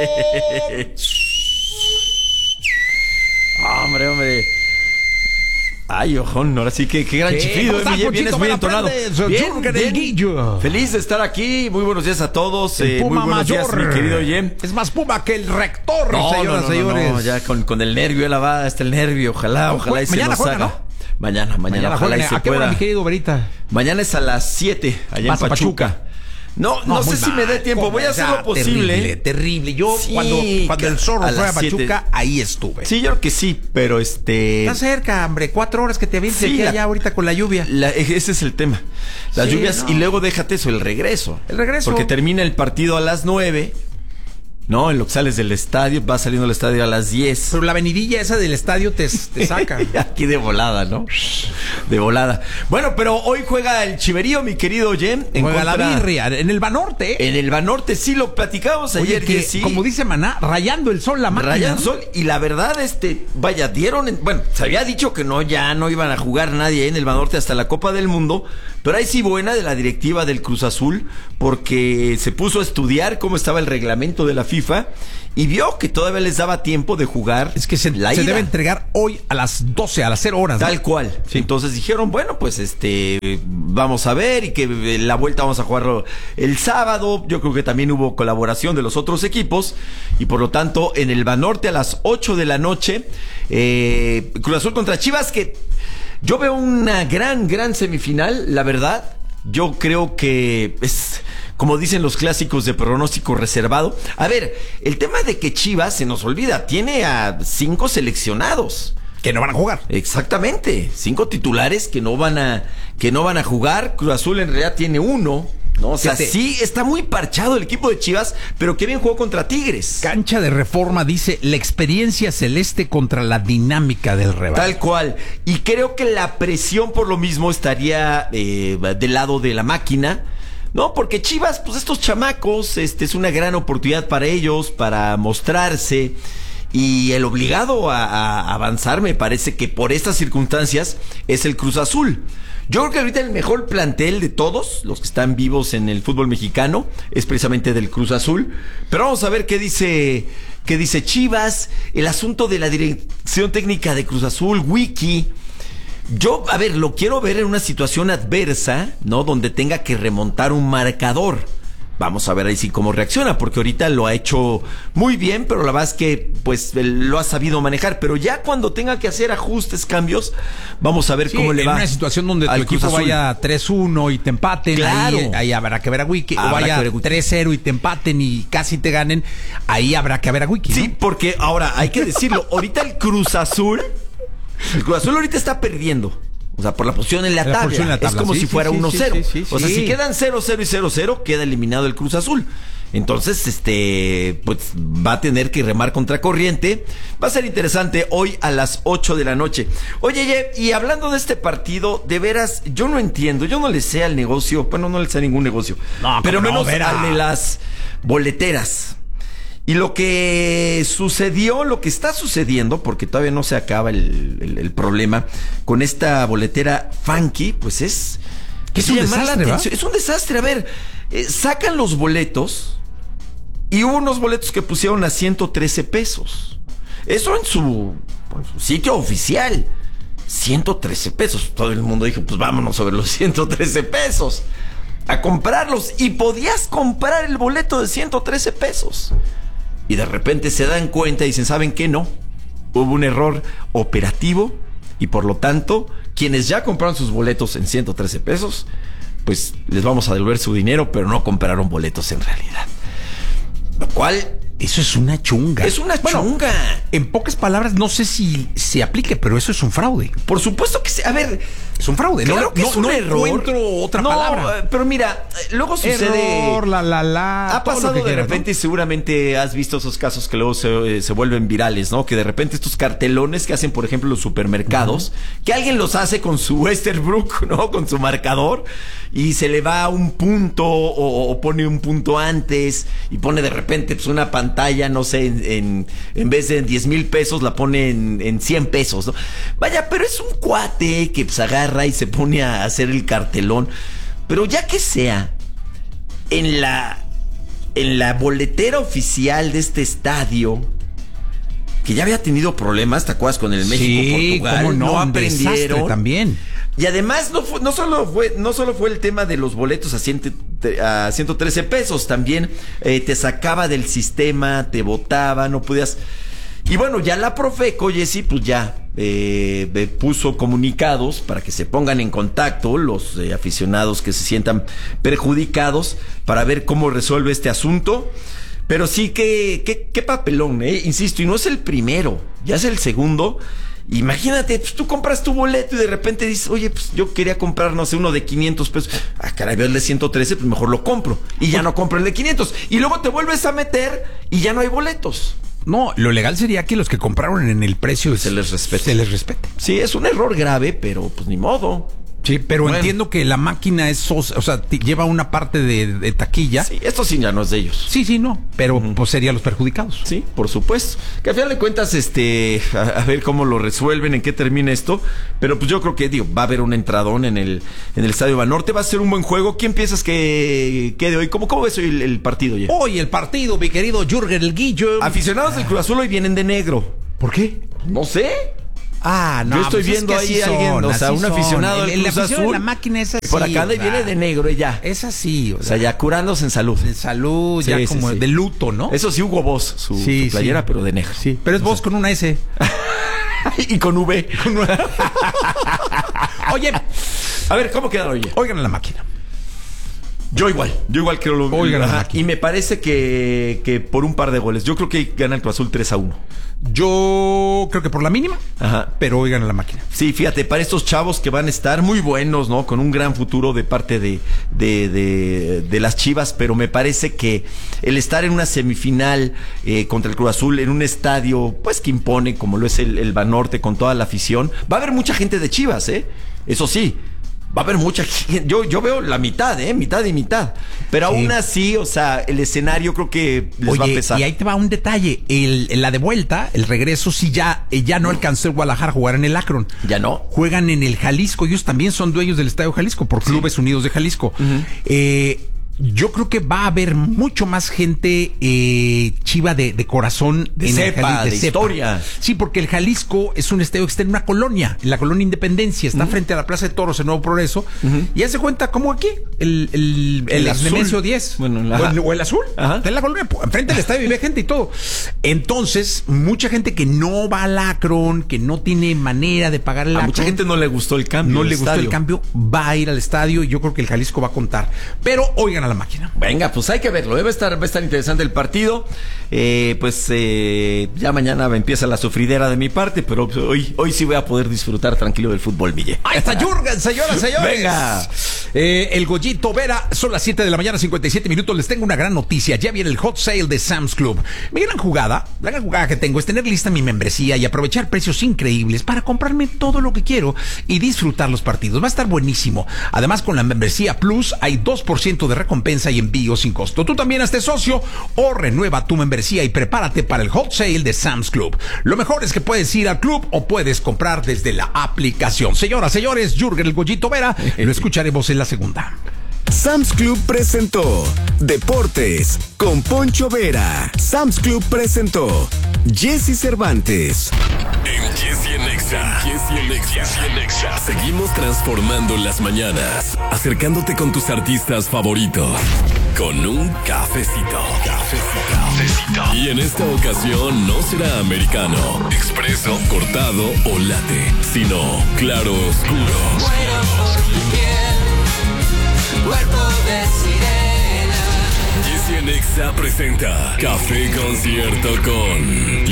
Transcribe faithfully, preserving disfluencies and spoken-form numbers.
Hombre, hombre. Ay, ojón, ahora sí que qué gran chiflido, eh, Miguel, vienes muy entonado. Bien, bien. Feliz de estar aquí, muy buenos días a todos. El eh, Puma muy buenos mayor. días, mi querido Jem. Es más Puma que el rector, No, señoras no, no, señores. no, ya con, con el nervio, la va, hasta el nervio, ojalá, ojalá y se mañana nos juega, haga. ¿no? Mañana, mañana, Mañana ojalá juegan, y se ¿a qué hora, pueda. mi querido Verita? Mañana es a las siete, allá Vas en a Pachuca. Pachuca. No, no, No, sé muy si mal. me dé tiempo, voy a hacer lo posible. Terrible, terrible. Yo Sí, cuando, cuando el zorro a fue a las siete. Pachuca, ahí estuve. Sí, yo creo que sí, pero este... Está cerca, hombre. Cuatro horas que te avientes Sí, aquí la- allá ahorita con la lluvia. La- ese es el tema. Las Sí, lluvias no. y luego déjate eso, el regreso. El regreso. Porque termina el partido a las nueve. No, en lo que sales del estadio, vas saliendo del estadio a las diez. Pero la venidilla esa del estadio te, te saca. Aquí de volada, ¿no? De volada. Bueno, pero hoy juega el Chiverío, mi querido Jem. en Juega la contra- birria en el Banorte. En el Banorte, sí, lo platicamos Oye, ayer, que, que sí. como dice Maná, rayando el sol la máquina. Rayan ¿no? Sol, y la verdad, este, vaya, dieron, en- bueno, se había dicho que no, ya no iban a jugar nadie en el Banorte hasta la Copa del Mundo, pero ahí sí buena de la directiva del Cruz Azul, porque se puso a estudiar cómo estaba el reglamento de la FIFA y vio que todavía les daba tiempo de jugar. Es que se, la se ida. debe entregar hoy a las doce, a las cero horas. ¿no? Tal cual. Sí. Entonces dijeron, bueno, pues este, vamos a ver y que eh, la vuelta vamos a jugarlo el sábado. Yo creo que también hubo colaboración de los otros equipos y por lo tanto en el Banorte a las ocho de la noche, eh, Cruz Azul contra Chivas, que yo veo una gran, gran semifinal, la verdad. Yo creo que es, como dicen los clásicos, de pronóstico reservado. A ver, el tema de que Chivas, se nos olvida, tiene a cinco seleccionados. Que no van a jugar. Exactamente, cinco titulares que no van a que no van a jugar. Cruz Azul en realidad tiene uno, ¿no? O sea, Fíjate. sí está muy parchado el equipo de Chivas, pero qué bien jugó contra Tigres. Cancha de Reforma dice la experiencia celeste contra la dinámica del rebaño. Tal cual. Y creo que la presión por lo mismo estaría eh, del lado de la máquina. No, porque Chivas, pues estos chamacos, este es una gran oportunidad para ellos, para mostrarse. Y el obligado a, a avanzar, me parece que por estas circunstancias, es el Cruz Azul. Yo creo que ahorita el mejor plantel de todos, los que están vivos en el fútbol mexicano, es precisamente del Cruz Azul. Pero vamos a ver qué dice, qué dice Chivas, el asunto de la dirección técnica de Cruz Azul, Wiki. Yo, a ver, lo quiero ver en una situación adversa, ¿no? Donde tenga que remontar un marcador. Vamos a ver ahí sí cómo reacciona, porque ahorita lo ha hecho muy bien, pero la verdad es que pues él lo ha sabido manejar. Pero ya cuando tenga que hacer ajustes, cambios, vamos a ver Sí, cómo le en va. una situación donde tu al Cruz equipo Azul. vaya tres uno y te empaten, Claro. ahí, ahí habrá que ver a Wiki. Habrá O vaya que ver a Wiki. tres cero y te empaten y casi te ganen, ahí habrá que ver a Wiki. ¿no? Sí, porque ahora hay que decirlo, ahorita el Cruz Azul, el Cruz Azul ahorita está perdiendo. O sea, por la posición en la, La tabla. posición en la Es tabla, como sí, si sí, fuera sí, uno cero. sí, sí, sí, O sea, sí. si quedan cero cero y cero cero, queda eliminado el Cruz Azul. Entonces, este, pues va a tener que remar contra corriente. Va a ser interesante hoy a las ocho de la noche. Oye, Ye, y hablando de este partido, de veras, yo no entiendo, yo no le sé al negocio, bueno, no le sé a ningún negocio, No, pero cómo no, menos Vera. al de las boleteras. Y lo que sucedió, lo que está sucediendo, porque todavía no se acaba el, el, el problema con esta boletera funky, pues es... Que es de un llamar la desastre, ¿va? atención. Es un desastre. A ver, eh, sacan los boletos y hubo unos boletos que pusieron a ciento trece pesos. Eso en su, en su sitio oficial. ciento trece pesos. Todo el mundo dijo, pues vámonos sobre los ciento trece pesos a comprarlos. Y podías comprar el boleto de ciento trece pesos. Y de repente se dan cuenta y dicen, ¿saben qué? No. Hubo un error operativo y por lo tanto, quienes ya compraron sus boletos en ciento trece pesos, pues les vamos a devolver su dinero, pero no compraron boletos en realidad. Lo cual Eso es una chunga. es una Bueno, chunga. En pocas palabras, no sé si se aplique, pero eso es un fraude. Por supuesto que sí. A ver, Es un fraude. claro no, que no, es un no error. encuentro otra No, palabra. eh, pero mira, eh, luego sucede... Error, la, la, la. Ha todo lo pasado que de quieras, repente, ¿no? y seguramente has visto esos casos que luego se, eh, se vuelven virales, ¿no? Que de repente estos cartelones que hacen, por ejemplo, los supermercados, uh-huh. que alguien los hace con su Westerbrook, ¿no? Con su marcador, y se le va un punto o, o pone un punto antes y pone de repente pues una pantalla, no sé, en, en, en vez de en diez mil pesos la pone en, en cien pesos, ¿no? Vaya, pero es un cuate que pues agarra y se pone a hacer el cartelón. Pero ya que sea en la en la boletera oficial de este estadio, que ya había tenido problemas, ¿te acuerdas? Con el México-Portugal. Sí, cómo no, no aprendieron. También. Y además no fue, no solo fue, no solo fue el tema de los boletos a, ciento, a ciento trece pesos, también eh, te sacaba del sistema, te botaba, no podías. Y bueno, ya la Profeco, Jessy, pues ya eh, eh, puso comunicados para que se pongan en contacto los eh, aficionados que se sientan perjudicados para ver cómo resuelve este asunto. Pero sí, que, que, qué papelón, eh, insisto, y no es el primero, ya es el segundo. Imagínate, pues tú compras tu boleto y de repente dices, oye, pues yo quería comprar, no sé, uno de quinientos pesos. Ah, caray, veo el de ciento trece, pues mejor lo compro. Y ya no compro el de quinientos. Y luego te vuelves a meter y ya no hay boletos. No, lo legal sería que los que compraron en el precio se les respete. Se les respete. Sí, es un error grave, pero pues ni modo. Sí, pero bueno. Entiendo que la máquina es, o sea, lleva una parte de, de taquilla. Sí, esto sí ya no es de ellos. Sí, sí, no, pero uh-huh. pues serían los perjudicados. Sí, por supuesto. Que al final de cuentas, este, a, a ver cómo lo resuelven, en qué termina esto. Pero pues yo creo que, digo, va a haber un entradón en el, en el Estadio Banorte, va a ser un buen juego. ¿Quién piensas que quede hoy? ¿Cómo, cómo ves hoy el, el partido, ya? Hoy el partido, mi querido Jürgen el Guillo. Aficionados del Cruz Azul hoy vienen de negro. ¿Por qué? No sé. Ah, no. Yo estoy pues viendo es que ahí a alguien, o sea, un son. aficionado del el, Cruz el Azul. La máquina es así. Por acá de viene de negro y ya. Es así. O sea, o sea, ya curándose en salud. En salud, sí, ya sí, como sí. de luto, ¿no? Eso sí, Hugo Boss, su, sí, su playera, sí. pero de negro. Sí, pero es Boss con una S. Y con V. Oye, a ver, ¿cómo quedaron, oye? Oigan a la máquina. Yo igual, yo igual creo lo Oigan a la ajá, máquina. y me parece que, que por un par de goles. Yo creo que gana el Cruz Azul tres a uno. Yo creo que por la mínima, ajá, pero oigan a la máquina. Sí, fíjate, para estos chavos que van a estar muy buenos, ¿no? Con un gran futuro de parte de, de, de, de las Chivas, pero me parece que el estar en una semifinal eh, contra el Cruz Azul, en un estadio, pues que impone, como lo es el, el Banorte, con toda la afición, va a haber mucha gente de Chivas, ¿eh? Eso sí. Va a haber mucha gente. Yo, yo veo la mitad, ¿eh? Mitad y mitad. Pero sí. Aún así, o sea, el escenario creo que les Oye, va a pesar. Y ahí te va un detalle. El, la de vuelta, el regreso, sí ya, ya no alcanzó el Guadalajara a jugar en el Akron. Ya no. Juegan en el Jalisco. Ellos también son dueños del Estadio Jalisco por Clubes sí. Unidos de Jalisco. Uh-huh. Eh. Yo creo que va a haber mucho más gente eh, chiva de, de corazón. De en cepa, el de, de historia. Sí, porque el Jalisco es un estadio que está en una colonia, en la colonia Independencia, está uh-huh. frente a la Plaza de Toros, en Nuevo Progreso, uh-huh. y hace cuenta como aquí, el, el, el, el Nemesio diez, bueno, la... o, el, o el azul, ajá. está en la colonia, enfrente del estadio vive gente y todo. Entonces, mucha gente que no va al Akron, que no tiene manera de pagar el a Akron. Mucha gente no le gustó el cambio. No le gustó estadio. el cambio, va a ir al estadio y yo creo que el Jalisco va a contar. Pero oigan a la máquina. Venga, pues hay que verlo, debe estar, va a estar interesante el partido. Eh, pues eh, ya mañana empieza la sufridera de mi parte, pero hoy, hoy sí voy a poder disfrutar tranquilo del fútbol, Mille. Ahí está Jürgen, señoras, señores. Venga. Eh, el Goyito Vera, son las siete de la mañana, cincuenta y siete minutos. Les tengo una gran noticia. Ya viene el hot sale de Sam's Club. Mi gran jugada, la gran jugada que tengo es tener lista mi membresía y aprovechar precios increíbles para comprarme todo lo que quiero y disfrutar los partidos. Va a estar buenísimo. Además, con la membresía Plus hay dos por ciento de recompensa y envío sin costo. Tú también hazte socio o renueva tu membresía y prepárate para el hot sale de Sam's Club. Lo mejor es que puedes ir al club o puedes comprar desde la aplicación. Señoras, señores, Jürgen el Goyito Vera, lo escucharemos en la segunda. Sam's Club presentó Deportes con Poncho Vera. Sam's Club presentó Jessy Cervantes. En Jessy en Exa. Jessy en Exa. Jessy en Exa. Seguimos transformando las mañanas, acercándote con tus artistas favoritos. Con un cafecito. Cafecito. Cafecito. Y en esta ocasión no será americano, expreso, cortado o latte, sino claro oscuro. Muero por tu piel, cuerpo de sirena. Jessy en Exa presenta Café Concierto con